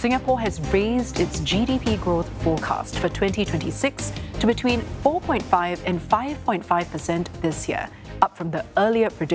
Singapore has raised its GDP growth forecast for 2026 to between 4.5 and 5.5% this year, up from the earlier prediction